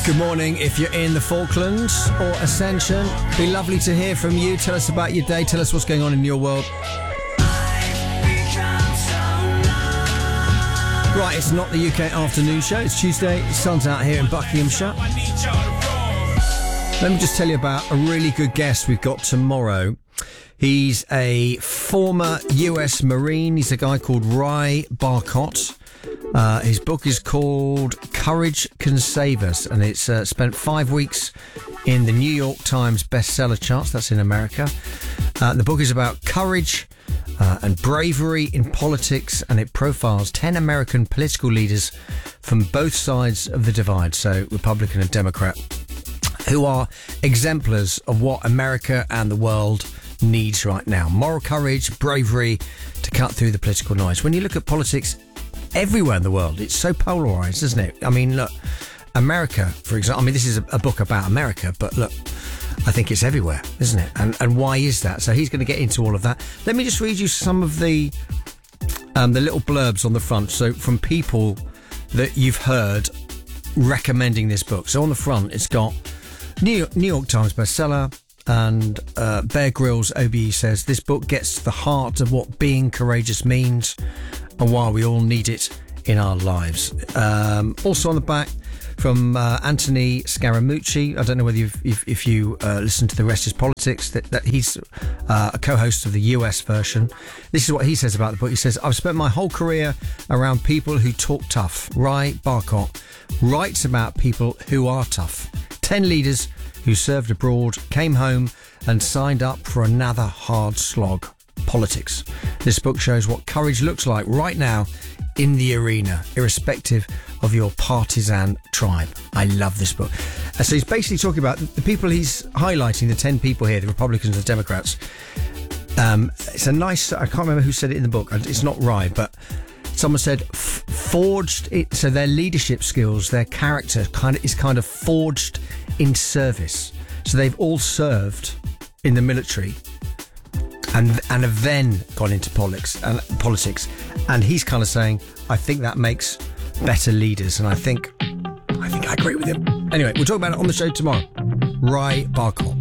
Good morning. If you're in the Falklands or Ascension, be lovely to hear from you. Tell us about your day. Tell us what's going on in your world. Right, it's not the UK afternoon show. It's Tuesday. The sun's out here in Buckinghamshire. Let me just tell you about a really good guest we've got tomorrow. He's a former US Marine. He's a guy called Ry Barkott. His book is called Courage Can Save Us, and it's spent 5 weeks in the New York Times bestseller charts. That's in America. The book is about courage and bravery in politics, and it profiles 10 American political leaders from both sides of the divide, so Republican and Democrat, who are exemplars of what America and the world needs right now. Moral courage, bravery to cut through the political noise. When you look at politics everywhere in the world, it's so polarised, isn't it? I mean, look, America, for example, I mean, this is a book about America, but look, I think it's everywhere, isn't it? And why is that? So he's going to get into all of that. Let me just read you some of the little blurbs on the front. So from people that you've heard recommending this book. So on the front, it's got New York Times bestseller, and Bear Grylls OBE says this book gets to the heart of what being courageous means and why we all need it in our lives. Also on the back from Anthony Scaramucci. I don't know whether if you listen to The Rest is Politics, that he's a co-host of the US version. This is what he says about the book. He says, I've spent my whole career around people who talk tough. Ry Barkott writes about people who are tough. 10 leaders who served abroad, came home and signed up for another hard slog. Politics. This book shows what courage looks like right now in the arena, irrespective of your partisan tribe. I love this book. So he's basically talking about the people he's highlighting, the 10 people here, the Republicans and the Democrats. It's a nice, I can't remember who said it in the book. It's not right, but someone said forged it. So their leadership skills, their character is kind of forged in service. So they've all served in the military and have then gone into politics. And he's kind of saying, I think that makes better leaders. And I think I agree with him. Anyway, we'll talk about it on the show tomorrow. Ry Barkott.